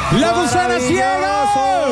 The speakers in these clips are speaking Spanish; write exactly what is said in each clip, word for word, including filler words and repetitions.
La Gusana Ciega.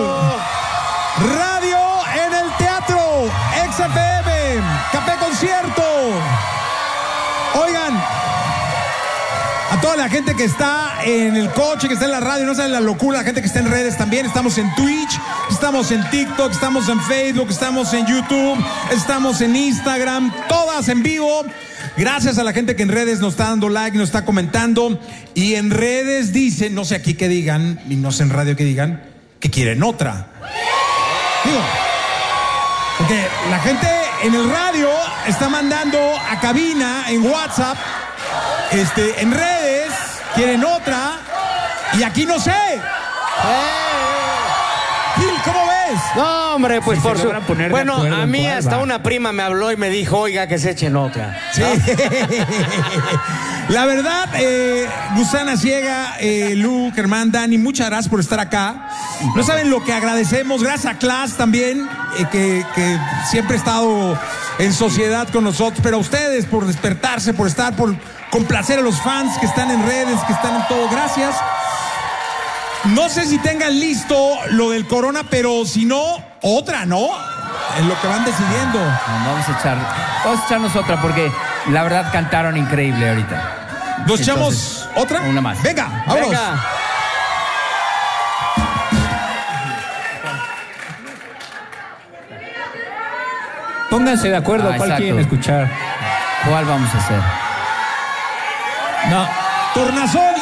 Radio en el Teatro, X F M, Café Concierto. Oigan, a toda la gente que está en el coche, que está en la radio, no saben la locura, la gente que está en redes también. Estamos en Twitch, estamos en TikTok, estamos en Facebook, estamos en YouTube, estamos en Instagram, todas en vivo. Gracias a la gente que en redes nos está dando like, nos está comentando. Y en redes dicen, no sé aquí que digan, y no sé en radio que digan, que quieren otra. Digo, porque la gente en el radio está mandando a cabina, en WhatsApp, este, en redes, quieren otra, y aquí no sé. Gil, ¿cómo ves? No, hombre, pues Si por se su... logran poner de Bueno, acuerdo a en mí cuál hasta va. una prima me habló y me dijo, oiga, que se echen otra. Sí. La verdad, eh, Gusana Ciega, eh, Lu, Germán, Dani, muchas gracias por estar acá. No saben lo que agradecemos. Gracias a Class también, eh, que, que siempre ha estado en sociedad con nosotros. Pero a ustedes por despertarse, por estar, por complacer a los fans que están en redes, que están en todo. Gracias. No sé si tengan listo lo del corona, pero si no, otra, ¿no? Es lo que van decidiendo. No, vamos a echar, vamos a echarnos otra porque la verdad cantaron increíble ahorita. ¿Nos echamos Entonces, otra? una más. Venga, vámonos. Venga. Pónganse de acuerdo Ah, cuál exacto. quieren escuchar. ¿Cuál vamos a hacer? No. Tornasol.